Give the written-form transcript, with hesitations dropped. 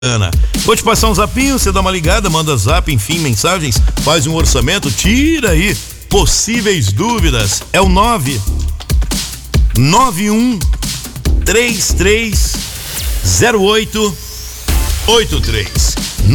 Vou te passar um zapinho, você dá uma ligada, manda zap, enfim, mensagens, faz um orçamento, tira aí possíveis dúvidas. É o 991330883.